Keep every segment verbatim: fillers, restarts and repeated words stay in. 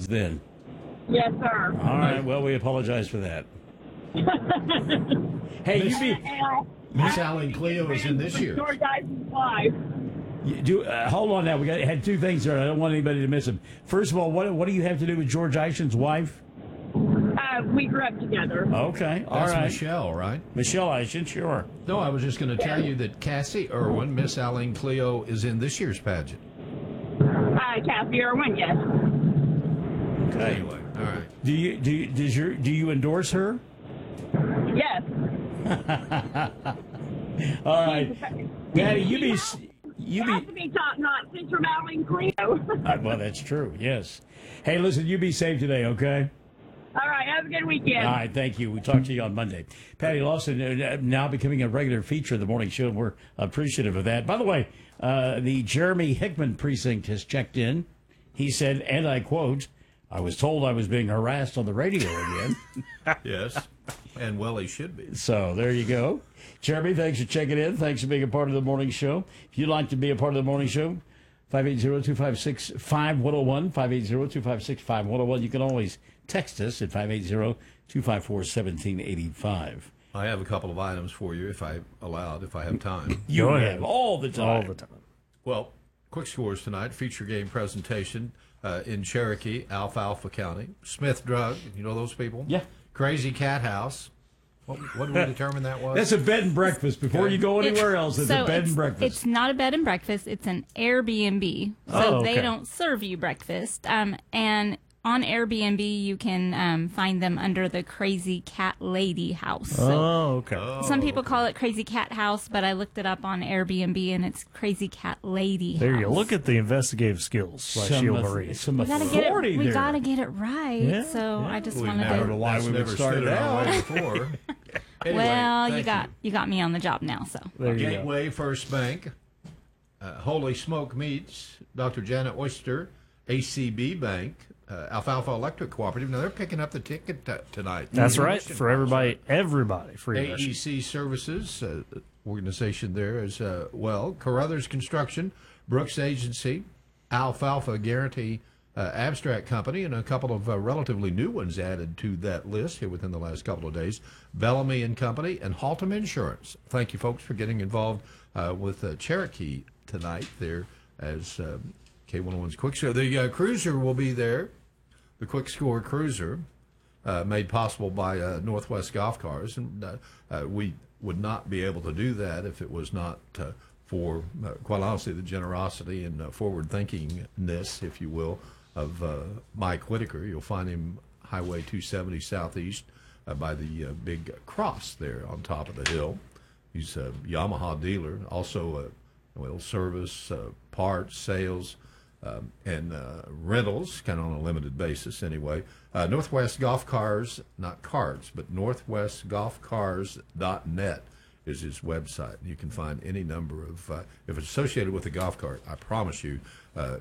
then. Yes, sir. All right. Well, we apologize for that. Hey, you be Miss Alan Cleo is in this year. George Ison's wife. you do. Uh, hold on now. We got had two things there. I don't want anybody to miss them. First of all, what what do you have to do with George Ison's wife? Uh, we grew up together. Okay. All That's right. Michelle, right? Michelle Ison, sure. No, I was just going to tell you that Cassie Irwin, Miss Alan Cleo, is in this year's pageant. Uh, Kathy Irwin, yes. Okay. Anyway, all right. Do you do you, does your do you endorse her? Yes. All right, Patty, you be you Has be. to be top notch. Since from Alan Cleo. Uh, well, that's true. Yes. Hey, listen, you be safe today, okay? All right. Have a good weekend. All right, thank you. We talk to you on Monday. Patty Lawson uh, now becoming a regular feature of the morning show, and we're appreciative of that. By the way, uh, the Jeremy Hickman precinct has checked in. He said, and I quote, "I was told I was being harassed on the radio again." Yes, and well, he should be. So there you go. Jeremy, thanks for checking in. Thanks for being a part of the morning show. If you'd like to be a part of the morning show, five eight zero, two five six, five one zero one, five eight zero, two five six, five one zero one. You can always text us at five eight zero, two five four, one seven eight five. I have a couple of items for you, if I allowed, if I have time. You Go have ahead. all the time. All the time. Well, quick scores tonight. Feature game presentation uh, in Cherokee, Alfalfa County. Smith Drug, you know those people? Yeah. Crazy Cat House. What, what did we determine that was? That's a bed and breakfast. Before Okay. you go anywhere It's- else, it's so a bed it's, and breakfast. It's not a bed and breakfast. It's an Airbnb. So Oh, they okay. don't serve you breakfast. Um, and on Airbnb, you can um, find them under the Crazy Cat Lady House. So Oh, okay. some people call it Crazy Cat House, but I looked it up on Airbnb, and it's Crazy Cat Lady There you go. House. Look at the investigative skills by some, Sheila auth- Marie. some We gotta get authority it. We there. gotta get it right. Yeah, so yeah. I just We've wanted never, know to. why that's we would never start stood it in our out. way before. Anyway, Well, you thank got you got me on the job now. So There you go. Gateway First Bank, uh, Holy Smoke Meats, Doctor Janet Oyster, A C B Bank, uh, Alfalfa Electric Cooperative. Now they're picking up the ticket t- tonight. That's The right. admission For everybody, everybody, free A E admission. C Services, uh, organization there as uh, well. Carruthers Construction, Brooks Agency, Alfalfa Guarantee uh, Abstract Company, and a couple of uh, relatively new ones added to that list here within the last couple of days. Bellamy and Company and Haltom Insurance. Thank you, folks, for getting involved uh, with uh, Cherokee tonight there as um, K one oh one's Quick Score. The uh, Cruiser will be there, the Quick Score Cruiser. Uh, made possible by uh, Northwest Golf Cars, and uh, uh, we would not be able to do that if it was not uh, for, uh, quite honestly, the generosity and uh, forward-thinkingness, if you will, of uh, Mike Whitaker. You'll find him Highway two seventy Southeast uh, by the uh, big cross there on top of the hill. He's a Yamaha dealer, also uh, well, service, uh, parts, sales, Um, and uh, rentals, kind of on a limited basis anyway. Uh, Northwest Golf Cars, not cards, but northwest golf cars dot net is his website. You can find any number of, uh, if it's associated with a golf cart, I promise you, uh,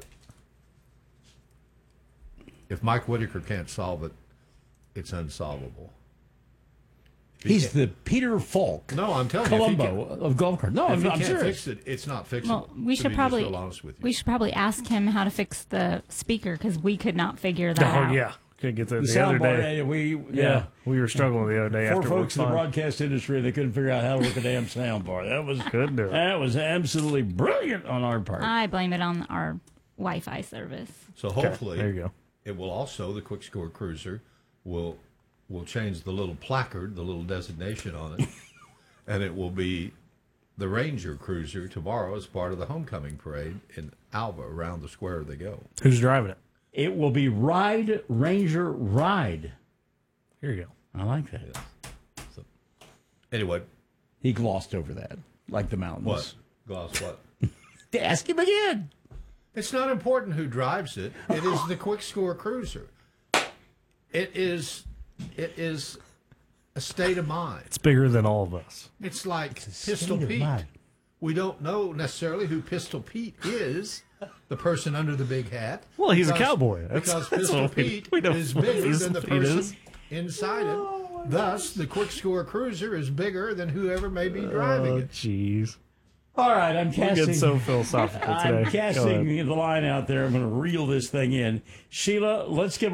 if Mike Whitaker can't solve it, it's unsolvable. He's the Peter Falk. No, I'm telling you, if he Columbo can't- of golf carts. No, If I'm, he I'm can't serious. fix it, it's not fixable. well, we to should be probably just real honest with you. we should probably ask him how to fix the speaker because we could not figure that Oh out. yeah, couldn't get that The the, other soundbar, day. uh, we Yeah, yeah. we were struggling the other day. Four after folks in the fine. broadcast industry, they couldn't figure out how to work a damn soundbar. That was Couldn't do it. that was absolutely brilliant on our part. I blame it on our Wi-Fi service. So hopefully, there you go. it will also, the Quick Score Cruiser will will change the little placard, the little designation on it, and it will be the Ranger Cruiser tomorrow as part of the homecoming parade in Alva. Around the square they go. Who's driving it? It will be Ride Ranger Ride. Here you go. I like that. So, anyway, He glossed over that, like the mountains. what? Gloss what? Ask him again. It's not important who drives it. It is the Quick Score Cruiser. It is, it is a state of mind. It's bigger than all of us. It's like Pistol state of Pete. mind. We don't know necessarily who Pistol Pete is, the person under the big hat. Well, he's a because- cowboy. That's- because that's Pistol what we- Pete we know is what bigger Pistol than the Pete person is. inside it. Thus, the Quick Score Cruiser is bigger than whoever may be driving Oh, it. jeez. All right, I'm We're casting. getting so philosophical today. I'm Go casting ahead. the line out there. I'm going to reel this thing in. Sheila, let's give